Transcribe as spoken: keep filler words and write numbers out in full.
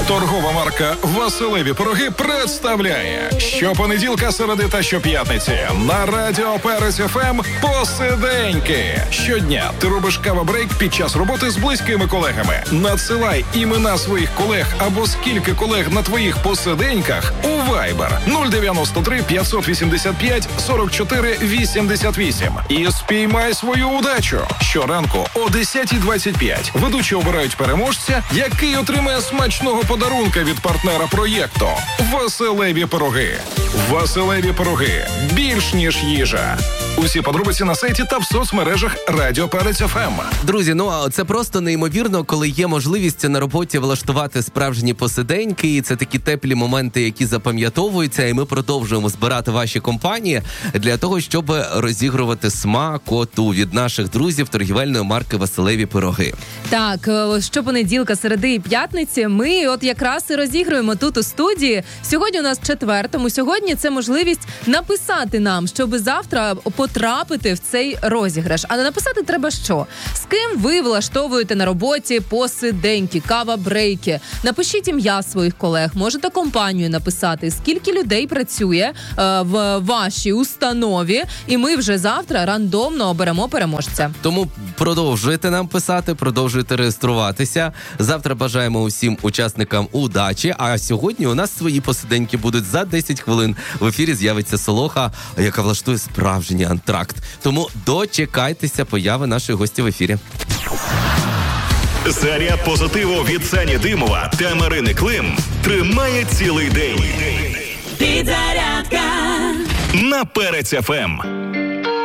Торгова марка «Василеві пироги» представляє щопонеділка, середи та щоп'ятниці на Радіо Перець еф ем посиденьки. Щодня ти робиш кава-брейк під час роботи з близькими колегами. Надсилай імена своїх колег або скільки колег на твоїх посиденьках у Viber нуль дев'яносто три п'ятсот вісімдесят п'ять сорок чотири вісімдесят вісім і спіймай свою удачу. Щоранку о десята двадцять п'ять ведучі обирають переможця, який отримає смачного подарунка від партнера проєкту «Василеві пироги». «Василеві пироги» – більш ніж їжа. Усі подробиці на сайті та в соцмережах Радіо Перець еф ем. Друзі, ну це просто неймовірно, коли є можливість на роботі влаштувати справжні посиденьки, і це такі теплі моменти, які запам'ятовуються, і ми продовжуємо збирати ваші компанії для того, щоб розігрувати смакоту від наших друзів торгівельної марки «Василеві пироги». Так, щопонеділка, середи і п'ятниці ми от якраз і розігруємо тут у студії. Сьогодні у нас четвер, тому сьогодні це можливість написати нам, щоб завтра потрапити в цей розіграш. А написати треба що? З ким ви влаштовуєте на роботі посиденьки, кава-брейки? Напишіть ім'я своїх колег, можете компанію написати, скільки людей працює е, в вашій установі, і ми вже завтра рандомно оберемо переможця. Тому продовжуйте нам писати, продовжуйте реєструватися. Завтра бажаємо усім учасникам удачі, а сьогодні у нас свої посиденьки будуть за десять хвилин. В ефірі з'явиться Солоха, яка влаштує справжній антракт. Тому дочекайтеся появи нашої гості в ефірі. Заряд позитиву від Сані Димова та Марини Клим тримає цілий день. Підзарядка на Перець еф ем.